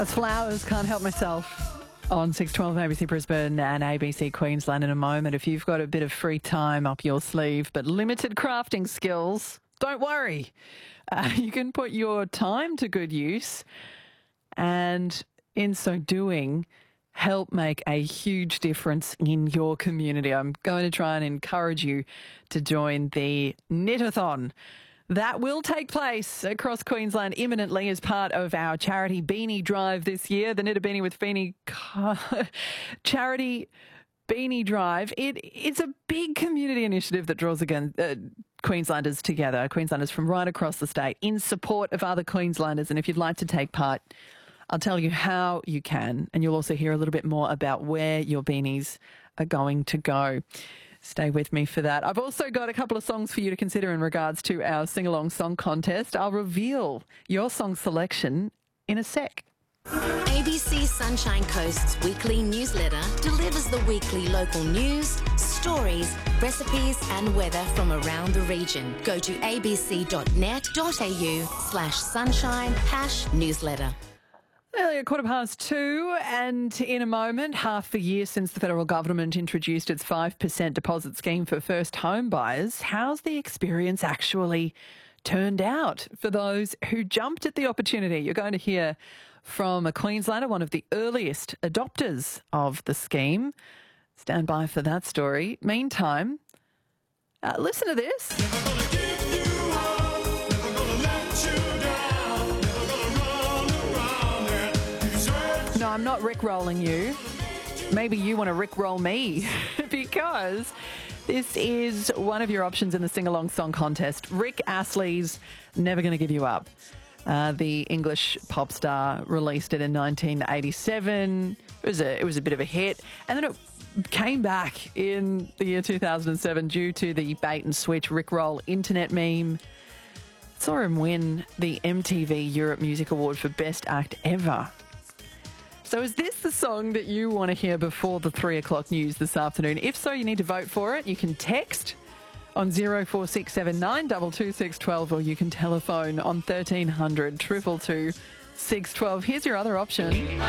Flowers, Can't Help Myself on 612 ABC Brisbane and ABC Queensland in a moment. If you've got a bit of free time up your sleeve but limited crafting skills, don't worry. You can put your time to good use and in so doing help make a huge difference in your community. I'm going to try and encourage you to join the Knit-a-thon. That will take place across Queensland imminently as part of our charity Beanie Drive this year. The Knit a Beanie with Beanie charity Beanie Drive. It's a big community initiative that draws Queenslanders together, Queenslanders from right across the state in support of other Queenslanders. And if you'd like to take part, I'll tell you how you can, and you'll also hear a little bit more about where your beanies are going to go. Stay with me for that. I've also got a couple of songs for you to consider in regards to our sing-along song contest. I'll reveal your song selection in a sec. ABC Sunshine Coast's weekly newsletter delivers the weekly local news, stories, recipes and weather from around the region. Go to abc.net.au/sunshine-newsletter. Earlier, 2:15, and in a moment, half the year since the federal government introduced its 5% deposit scheme for first home buyers, how's the experience actually turned out for those who jumped at the opportunity? You're going to hear from a Queenslander, one of the earliest adopters of the scheme. Stand by for that story. Meantime, listen to this. No, I'm not rickrolling you. Maybe you want to rickroll me because this is one of your options in the sing-along song contest. Rick Astley's Never Gonna Give You Up. The English pop star released it in 1987. It was a bit of a hit. And then it came back in the year 2007 due to the bait and switch rickroll internet meme. Saw him win the MTV Europe Music Award for Best Act Ever. So is this the song that you want to hear before the 3 o'clock news this afternoon? If so, you need to vote for it. You can text on 04679 22612 or you can telephone on 1300 222 612. Here's your other option.